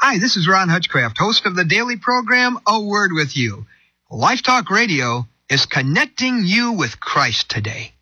Hi, this is Ron Hutchcraft, host of the daily program, A Word With You. Life Talk Radio is connecting you with Christ today.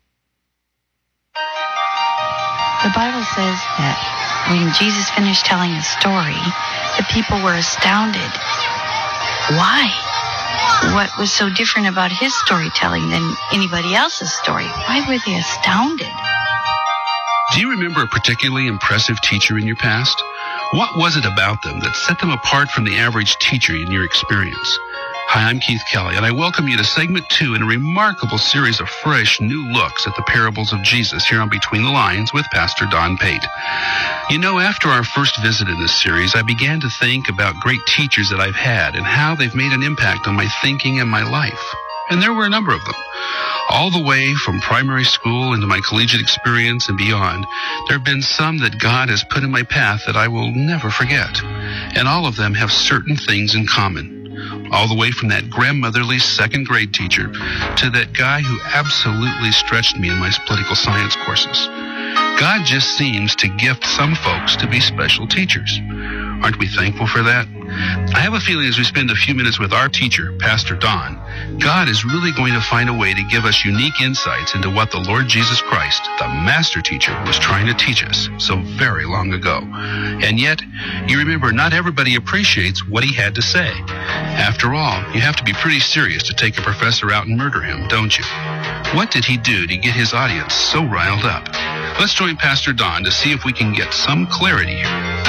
The Bible says that when Jesus finished telling a story, the people were astounded. Why? What was so different about his storytelling than anybody else's story? Why were they astounded? Do you remember a particularly impressive teacher in your past? What was it about them that set them apart from the average teacher in your experience? Hi, I'm Keith Kelly, and I welcome you to segment 2 in a remarkable series of fresh, new looks at the parables of Jesus here on Between the Lines with Pastor Don Pate. You know, after our first visit in this series, I began to think about great teachers that I've had and how they've made an impact on my thinking and my life. And there were a number of them. All the way from primary school into my collegiate experience and beyond, there have been some that God has put in my path that I will never forget. And all of them have certain things in common. All the way from that grandmotherly second grade teacher to that guy who absolutely stretched me in my political science courses. God just seems to gift some folks to be special teachers. Aren't we thankful for that? I have a feeling as we spend a few minutes with our teacher, Pastor Don, God is really going to find a way to give us unique insights into what the Lord Jesus Christ, the master teacher, was trying to teach us so very long ago. And yet, you remember, not everybody appreciates what he had to say. After all, you have to be pretty serious to take a professor out and murder him, don't you? What did he do to get his audience so riled up? Let's join Pastor Don to see if we can get some clarity here.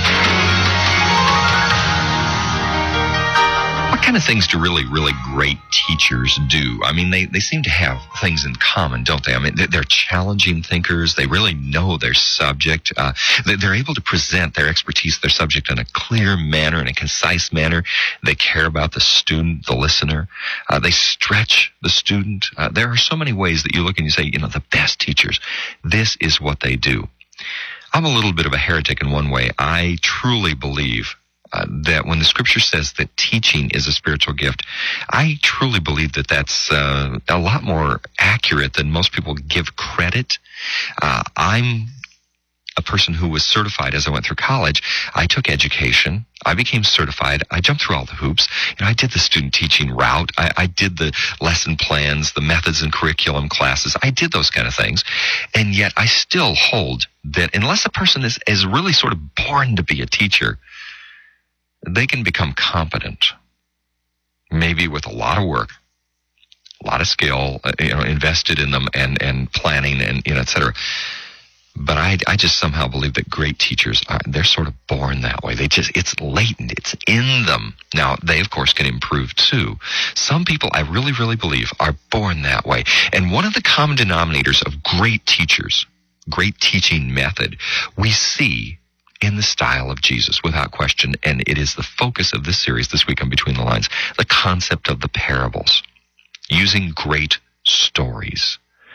What kind of things do really, really great teachers do? I mean, they seem to have things in common, don't they? I mean, they're challenging thinkers. They really know their subject. They're able to present their expertise, their subject in a clear manner, in a concise manner. They care about the student, the listener. They stretch the student. There are so many ways that you look and you say, you know, the best teachers, this is what they do. I'm a little bit of a heretic in one way. I truly believe that when the scripture says that teaching is a spiritual gift, I truly believe that that's a lot more accurate than most people give credit. I'm a person who was certified as I went through college. I took education. I became certified. I jumped through all the hoops. You know, I did the student teaching route. I did the lesson plans, the methods and curriculum classes. I did those kind of things. And yet I still hold that unless a person is really sort of born to be a teacher, they can become competent, maybe with a lot of work, a lot of skill, invested in them and planning and, et cetera. But I just somehow believe that great teachers they're sort of born that way. It's latent. It's in them. Now, they, of course, can improve too. Some people, I really, really believe, are born that way. And one of the common denominators of great teachers, great teaching method, we see in the style of Jesus, without question, and it is the focus of this series this week on Between the Lines, the concept of the parables, using great stories.